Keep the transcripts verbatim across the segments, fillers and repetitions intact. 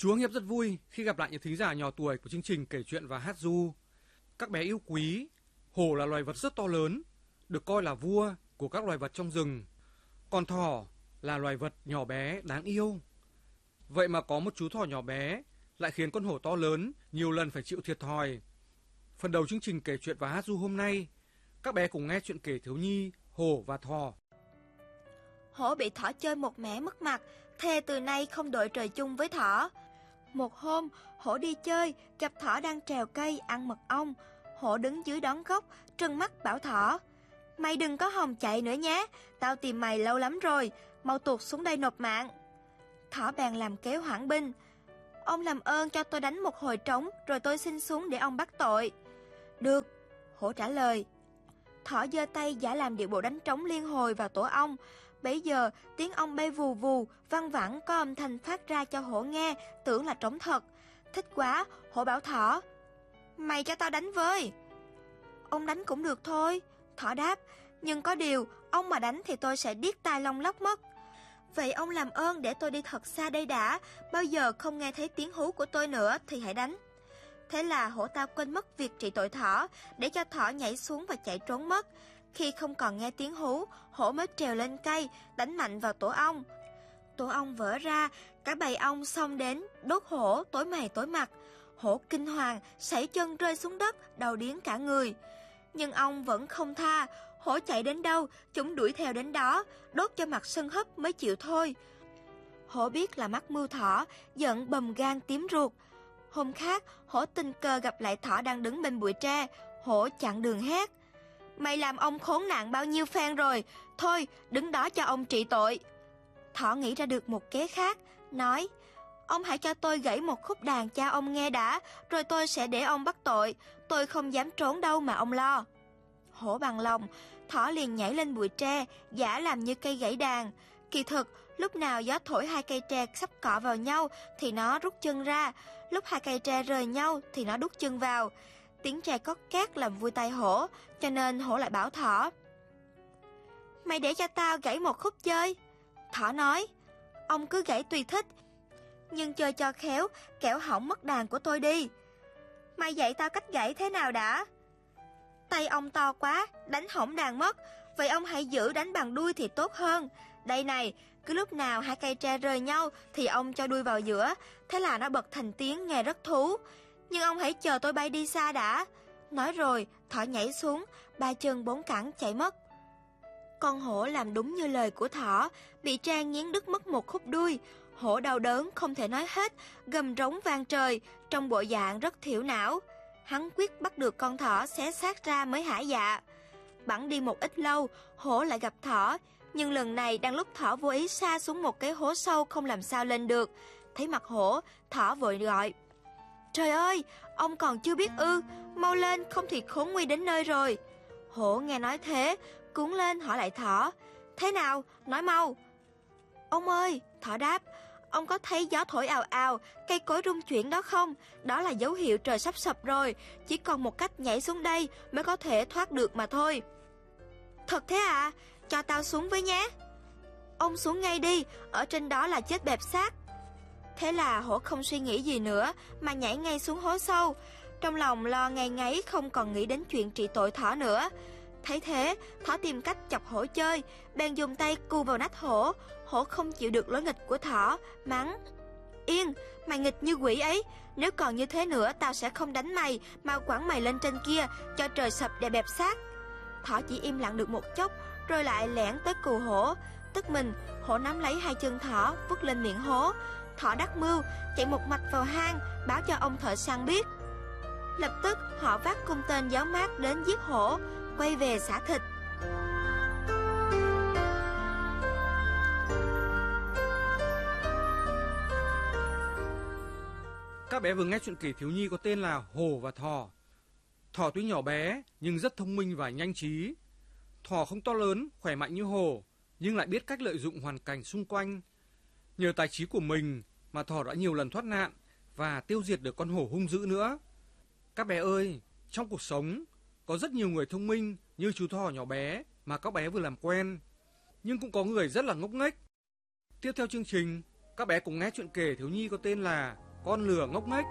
Chú Hương Hiệp rất vui khi gặp lại những thính giả nhỏ tuổi của chương trình kể chuyện và hát ru. Các bé yêu quý, hổ là loài vật rất to lớn, được coi là vua của các loài vật trong rừng. Còn thỏ là loài vật nhỏ bé đáng yêu. Vậy mà có một chú thỏ nhỏ bé lại khiến con hổ to lớn nhiều lần phải chịu thiệt thòi. Phần đầu chương trình kể chuyện và hát ru hôm nay, các bé cùng nghe chuyện kể thiếu nhi Hổ và Thỏ. Hổ bị thỏ chơi một mẻ mất mặt, thề từ nay không đội trời chung với thỏ. Một hôm, hổ đi chơi, gặp thỏ đang trèo cây ăn mật ong. Hổ đứng dưới đón gốc, trừng mắt bảo thỏ: "Mày đừng có hòng chạy nữa nhé, tao tìm mày lâu lắm rồi, mau tuột xuống đây nộp mạng." Thỏ bèn làm kéo hoãn binh: "Ông làm ơn cho tôi đánh một hồi trống, rồi tôi xin xuống để ông bắt tội." "Được," hổ trả lời. Thỏ giơ tay giả làm điệu bộ đánh trống liên hồi vào tổ ong. Bấy giờ tiếng ong bay vù vù, văng vẳng có âm thanh phát ra cho hổ nghe, tưởng là trống thật. Thích quá, hổ bảo thỏ: "Mày cho tao đánh với." "Ông đánh cũng được thôi," thỏ đáp, "nhưng có điều, ông mà đánh thì tôi sẽ điếc tai lông lóc mất." "Vậy ông làm ơn để tôi đi thật xa đây đã, bao giờ không nghe thấy tiếng hú của tôi nữa thì hãy đánh." Thế là hổ ta quên mất việc trị tội thỏ, để cho thỏ nhảy xuống và chạy trốn mất. Khi không còn nghe tiếng hú, hổ mới trèo lên cây, đánh mạnh vào tổ ong. Tổ ong vỡ ra, cả bầy ong xông đến, đốt hổ tối mày tối mặt. Hổ kinh hoàng, sảy chân rơi xuống đất, đau điếng cả người. Nhưng ong vẫn không tha, hổ chạy đến đâu, chúng đuổi theo đến đó, đốt cho mặt sưng húp mới chịu thôi. Hổ biết là mắc mưu thỏ, giận bầm gan tím ruột. Hôm khác, hổ tình cờ gặp lại thỏ đang đứng bên bụi tre. Hổ chặn đường hét: "Mày làm ông khốn nạn bao nhiêu phen rồi, thôi đứng đó cho ông trị tội." Thỏ nghĩ ra được một kế khác, nói: "Ông hãy cho tôi gãy một khúc đàn cha ông nghe đã, rồi tôi sẽ để ông bắt tội, tôi không dám trốn đâu mà ông lo." Hổ bằng lòng, thỏ liền nhảy lên bụi tre, giả làm như cây gãy đàn. Kỳ thực, lúc nào gió thổi hai cây tre sắp cọ vào nhau thì nó rút chân ra, lúc hai cây tre rời nhau thì nó đút chân vào. Tiếng tre cót két làm vui tai hổ, cho nên hổ lại bảo thỏ: "Mày để cho tao gãy một khúc chơi." Thỏ nói: "Ông cứ gãy tùy thích, nhưng chơi cho khéo, kẻo hỏng mất đàn của tôi đi." "Mày dạy tao cách gãy thế nào đã?" "Tay ông to quá, đánh hỏng đàn mất, vậy ông hãy giữ đánh bằng đuôi thì tốt hơn. Đây này, cứ lúc nào hai cây tre rời nhau thì ông cho đuôi vào giữa, thế là nó bật thành tiếng nghe rất thú. Nhưng ông hãy chờ tôi bay đi xa đã." Nói rồi, thỏ nhảy xuống, ba chân bốn cẳng chạy mất. Con hổ làm đúng như lời của thỏ, bị tre nghiến đứt mất một khúc đuôi. Hổ đau đớn không thể nói hết, gầm rống vang trời, trong bộ dạng rất thiểu não. Hắn quyết bắt được con thỏ xé xác ra mới hả dạ. Bẵng đi một ít lâu, hổ lại gặp thỏ, nhưng lần này đang lúc thỏ vô ý sa xuống một cái hố sâu không làm sao lên được. Thấy mặt hổ, thỏ vội gọi: "Trời ơi, ông còn chưa biết ư, mau lên không thì khốn nguy đến nơi rồi." Hổ nghe nói thế, cuống lên hỏi lại thỏ: "Thế nào, nói mau." "Ông ơi," thỏ đáp, "ông có thấy gió thổi ào ào, cây cối rung chuyển đó không? Đó là dấu hiệu trời sắp sập rồi, chỉ còn một cách nhảy xuống đây mới có thể thoát được mà thôi." "Thật thế à? Cho tao xuống với nhé." "Ông xuống ngay đi, ở trên đó là chết bẹp xác." Thế là hổ không suy nghĩ gì nữa mà nhảy ngay xuống hố sâu. Trong lòng lo ngay ngáy, không còn nghĩ đến chuyện trị tội thỏ nữa. Thấy thế, thỏ tìm cách chọc hổ chơi, bèn dùng tay cù vào nách hổ. Hổ không chịu được lối nghịch của thỏ, mắng: "Yên, mày nghịch như quỷ ấy, nếu còn như thế nữa tao sẽ không đánh mày mà quẳng mày lên trên kia cho trời sập để bẹp xác." Thỏ chỉ im lặng được một chốc, rồi lại lẻn tới cù hổ. Tức mình, hổ nắm lấy hai chân thỏ vứt lên miệng hố. Thỏ đắc mưu, chạy một mạch vào hang, báo cho ông thợ săn biết. Lập tức họ vác cung tên giáo mát đến giết hổ, quay về xả thịt. Các bé vừa nghe chuyện kể thiếu nhi có tên là Hổ và Thỏ. Thỏ tuy nhỏ bé nhưng rất thông minh và nhanh trí. Thỏ không to lớn, khỏe mạnh như hổ, nhưng lại biết cách lợi dụng hoàn cảnh xung quanh. Nhờ tài trí của mình mà Thỏ đã nhiều lần thoát nạn và tiêu diệt được con hổ hung dữ nữa. Các bé ơi, trong cuộc sống có rất nhiều người thông minh như chú thỏ nhỏ bé mà các bé vừa làm quen, nhưng cũng có người rất là ngốc nghếch. Tiếp theo chương trình, các bé cùng nghe chuyện kể thiếu nhi có tên là con lừa ngốc nghếch.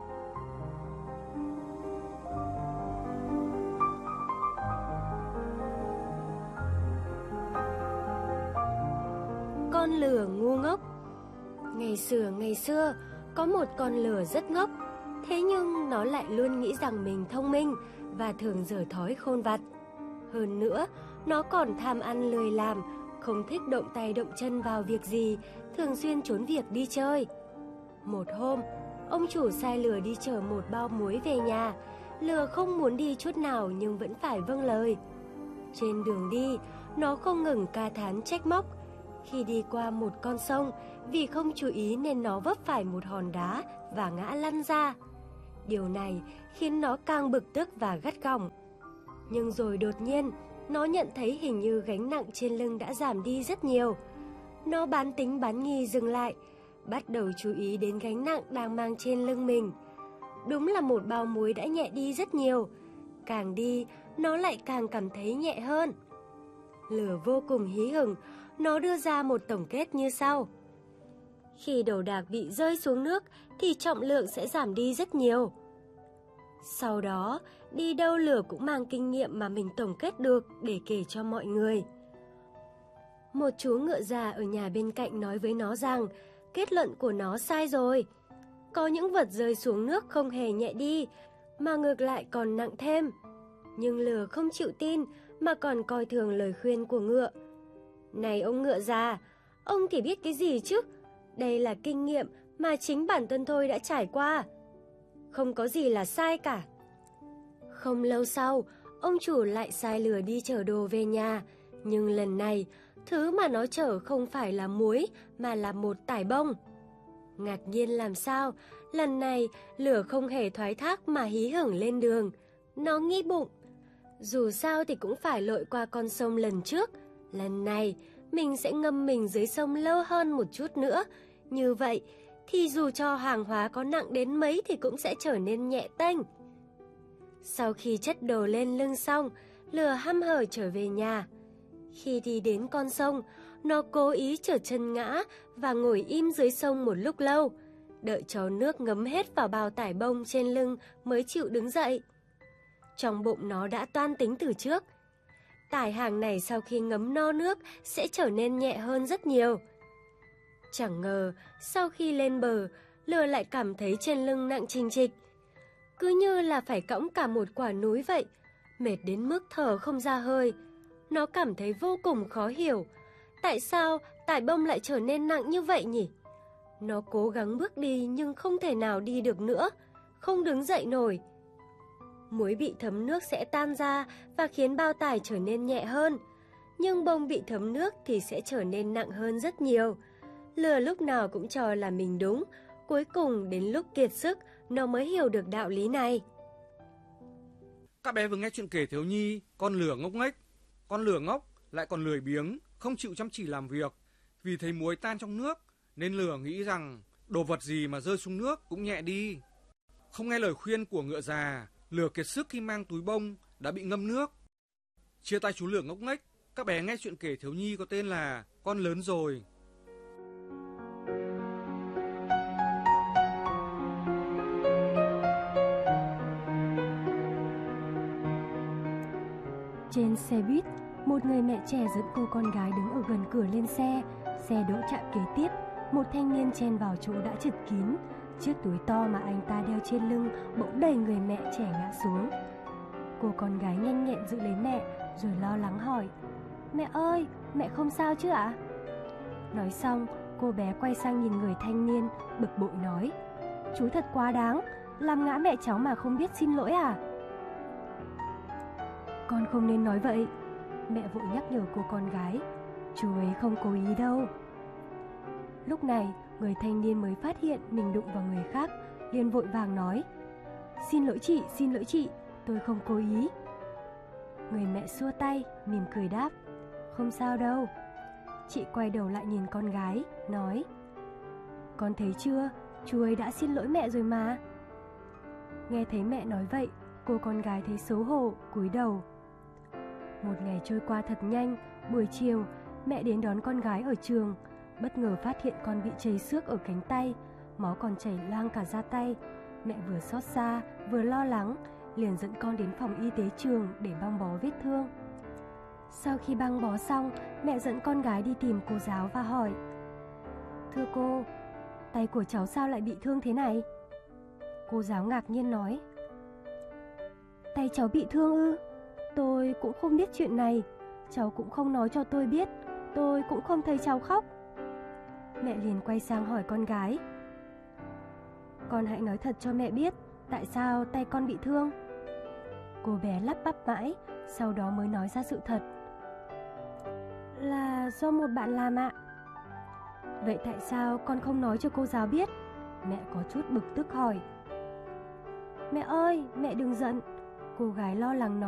Con lừa ngu ngốc. Ngày xưa ngày xưa, có một con lừa rất ngốc, thế nhưng nó lại luôn nghĩ rằng mình thông minh và thường dở thói khôn vặt. Hơn nữa, nó còn tham ăn lười làm, không thích động tay động chân vào việc gì, thường xuyên trốn việc đi chơi. Một hôm, ông chủ sai lừa đi chở một bao muối về nhà. Lừa không muốn đi chút nào nhưng vẫn phải vâng lời. Trên đường đi, nó không ngừng ca thán trách móc. Khi đi qua một con sông, vì không chú ý nên nó vấp phải một hòn đá và ngã lăn ra. Điều này khiến nó càng bực tức và gắt gỏng. Nhưng rồi đột nhiên, nó nhận thấy hình như gánh nặng trên lưng đã giảm đi rất nhiều. Nó bán tính bán nghi dừng lại, bắt đầu chú ý đến gánh nặng đang mang trên lưng mình. Đúng là một bao muối đã nhẹ đi rất nhiều. Càng đi, nó lại càng cảm thấy nhẹ hơn. Lừa vô cùng hí hửng, nó đưa ra một tổng kết như sau. Khi đồ đạc bị rơi xuống nước thì trọng lượng sẽ giảm đi rất nhiều. Sau đó, đi đâu Lừa cũng mang kinh nghiệm mà mình tổng kết được để kể cho mọi người. Một chú ngựa già ở nhà bên cạnh nói với nó rằng kết luận của nó sai rồi. Có những vật rơi xuống nước không hề nhẹ đi, mà ngược lại còn nặng thêm. Nhưng Lừa không chịu tin mà còn coi thường lời khuyên của ngựa. Này ông ngựa già, ông thì biết cái gì chứ? Đây là kinh nghiệm mà chính bản thân tôi đã trải qua. Không có gì là sai cả. Không lâu sau, ông chủ lại sai Lừa đi chở đồ về nhà. Nhưng lần này, thứ mà nó chở không phải là muối mà là một tải bông. Ngạc nhiên làm sao, lần này Lừa không hề thoái thác mà hí hửng lên đường. Nó nghĩ bụng, dù sao thì cũng phải lội qua con sông lần trước. Lần này, mình sẽ ngâm mình dưới sông lâu hơn một chút nữa. Như vậy, thì dù cho hàng hóa có nặng đến mấy thì cũng sẽ trở nên nhẹ tênh. Sau khi chất đồ lên lưng xong, Lừa hăm hở trở về nhà. Khi đi đến con sông, nó cố ý trượt chân ngã và ngồi im dưới sông một lúc lâu, đợi cho nước ngấm hết vào bao tải bông trên lưng mới chịu đứng dậy. Trong bụng nó đã toan tính từ trước. Tải hàng này sau khi ngấm no nước sẽ trở nên nhẹ hơn rất nhiều. Chẳng ngờ, sau khi lên bờ, Lừa lại cảm thấy trên lưng nặng chình chịch. Cứ như là phải cõng cả một quả núi vậy, mệt đến mức thở không ra hơi. Nó cảm thấy vô cùng khó hiểu. Tại sao tải bông lại trở nên nặng như vậy nhỉ? Nó cố gắng bước đi nhưng không thể nào đi được nữa, không đứng dậy nổi. Muối bị thấm nước sẽ tan ra và khiến bao tải trở nên nhẹ hơn. Nhưng bông bị thấm nước thì sẽ trở nên nặng hơn rất nhiều. Lừa lúc nào cũng cho là mình đúng. Cuối cùng đến lúc kiệt sức, nó mới hiểu được đạo lý này. Các bé vừa nghe chuyện kể thiếu nhi Con lừa ngốc nghếch. Con lừa ngốc lại còn lười biếng, không chịu chăm chỉ làm việc. Vì thấy muối tan trong nước nên lừa nghĩ rằng đồ vật gì mà rơi xuống nước cũng nhẹ đi. Không nghe lời khuyên của ngựa già, lừa kiệt sức khi mang túi bông đã bị ngâm nước. Chia tay chú lừa ngốc nghếch, các bé nghe chuyện kể thiếu nhi có tên là Con lớn rồi. Trên xe buýt, một người mẹ trẻ dẫn cô con gái đứng ở gần cửa lên xe. Xe đỗ trạm kế tiếp, một thanh niên chen vào chỗ đã chật kín. Chiếc túi to mà anh ta đeo trên lưng bỗng đẩy người mẹ trẻ ngã xuống. Cô con gái nhanh nhẹn giữ lấy mẹ rồi lo lắng hỏi: "Mẹ ơi, mẹ không sao chứ ạ?" Nói xong, cô bé quay sang nhìn người thanh niên, bực bội nói: "Chú thật quá đáng, làm ngã mẹ cháu mà không biết xin lỗi à?" "Con không nên nói vậy," mẹ vội nhắc nhở cô con gái. "Chú ấy không cố ý đâu." Lúc này, người thanh niên mới phát hiện mình đụng vào người khác, liền vội vàng nói: "Xin lỗi chị, xin lỗi chị, tôi không cố ý." Người mẹ xua tay, mỉm cười đáp: "Không sao đâu." Chị quay đầu lại nhìn con gái, nói: "Con thấy chưa, chú ấy đã xin lỗi mẹ rồi mà." Nghe thấy mẹ nói vậy, cô con gái thấy xấu hổ, cúi đầu. Một ngày trôi qua thật nhanh. Buổi chiều, mẹ đến đón con gái ở trường, bất ngờ phát hiện con bị chảy xước ở cánh tay. máu còn chảy loang cả da tay. Mẹ vừa xót xa, vừa lo lắng, liền dẫn con đến phòng y tế trường để băng bó vết thương. Sau khi băng bó xong, mẹ dẫn con gái đi tìm cô giáo và hỏi: "Thưa cô, tay của cháu sao lại bị thương thế này?" Cô giáo ngạc nhiên nói: "Tay cháu bị thương ư? Tôi cũng không biết chuyện này. Cháu cũng không nói cho tôi biết. Tôi cũng không thấy cháu khóc." Mẹ liền quay sang hỏi con gái: "Con hãy nói thật cho mẹ biết, tại sao tay con bị thương?" Cô bé lắp bắp mãi, sau đó mới nói ra sự thật: "Là do một bạn làm ạ." "Vậy tại sao con không nói cho cô giáo biết?" Mẹ có chút bực tức hỏi. "Mẹ ơi, mẹ đừng giận." Cô gái lo lắng nói.